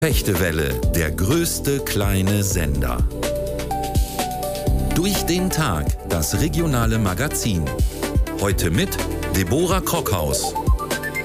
Fechtewelle, der größte kleine Sender. Durch den Tag, das regionale Magazin. Heute mit Deborah Krockhaus.